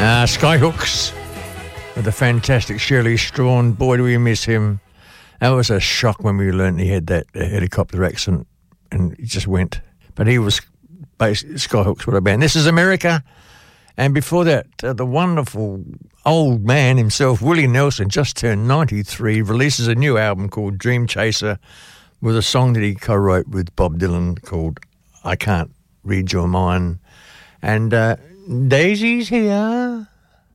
Skyhooks with the fantastic Shirley Strawn. Boy, do we miss him. That was a shock when we learned he had that helicopter accent, and he just went. But he was Skyhooks, what a band. This is America. And before that, the wonderful old man himself, Willie Nelson, just turned 93, releases a new album called Dream Chaser with a song that he co-wrote with Bob Dylan called I Can't Read Your Mind. And Daisy's here.